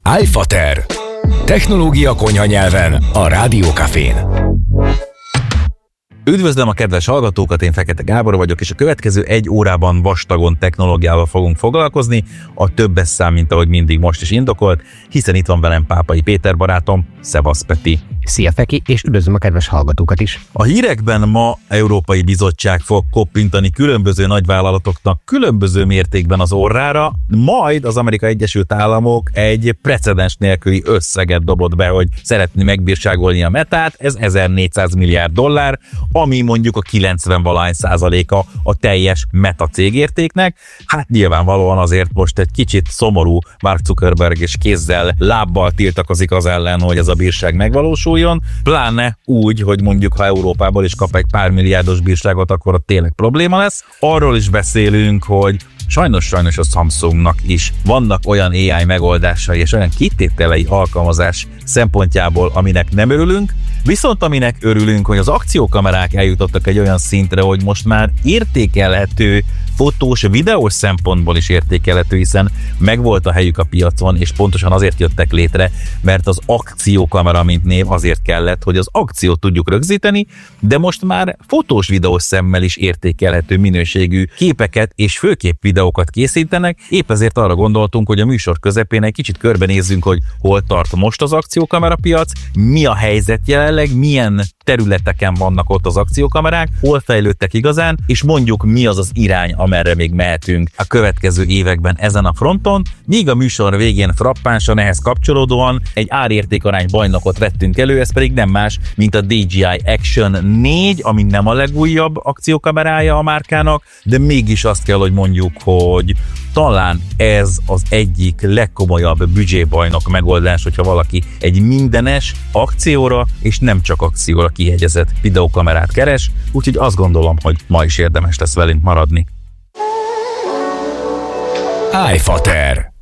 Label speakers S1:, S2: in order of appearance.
S1: iFater. Technológia konyha nyelven a Rádiókafén.
S2: Üdvözlöm a kedves hallgatókat, én Fekete Gábor vagyok, és a következő 1 órában vastagon technológiával fogunk foglalkozni, a többes szám, mint ahogy mindig most is indokolt, hiszen itt van velem Pápai Péter barátom, szevasz Peti.
S3: Szia Feki, és üdvözlöm a kedves hallgatókat is.
S2: A hírekben ma Európai Bizottság fog koppintani különböző nagyvállalatoknak különböző mértékben az orrára, majd az Amerikai Egyesült Államok egy precedens nélküli összeget dobott be, hogy szeretné megbírságolni a Metát, ez $1400 milliárd, ami mondjuk a 90% a teljes Meta cégértéknek. Hát nyilvánvalóan azért most egy kicsit szomorú Mark Zuckerberg, és kézzel, lábbal tiltakozik az ellen, hogy ez a bírság megvalósuljon, pláne úgy, hogy mondjuk ha Európából is kap egy pár milliárdos bírságot, akkor ott tényleg probléma lesz. Arról is beszélünk, hogy sajnos a Samsungnak is vannak olyan AI megoldásai és olyan kitételei alkalmazás szempontjából, aminek nem örülünk, viszont aminek örülünk, hogy az akciókamerák eljutottak egy olyan szintre, hogy most már értékelhető, fotós, videós szempontból is értékelhető, hiszen megvolt a helyük a piacon, és pontosan azért jöttek létre, mert az akciókamera, mint név, azért kellett, hogy az akciót tudjuk rögzíteni, de most már fotós, videós szemmel is értékelhető minőségű képeket és főképp videókat készítenek. Épp ezért arra gondoltunk, hogy a műsor közepén egy kicsit körbenézzünk, hogy hol tart most az akciókamera piac, mi a helyzet jelenleg, milyen területeken vannak ott az akciókamerák, hol fejlődtek igazán, és mondjuk mi az az irány, amerre még mehetünk a következő években ezen a fronton, míg a műsor végén frappánsan ehhez kapcsolódóan egy árértékarány bajnokot vettünk elő, ez pedig nem más, mint a DJI Action 4, ami nem a legújabb akciókamerája a márkának, de mégis azt kell, hogy mondjuk, hogy talán ez az egyik legkomolyabb büdzsébajnok megoldás, hogyha valaki egy mindenes akcióra, és nem csak akcióra kihegyezett videókamerát keres, úgyhogy azt gondolom, hogy ma is érdemes lesz velünk maradni.
S1: iFater.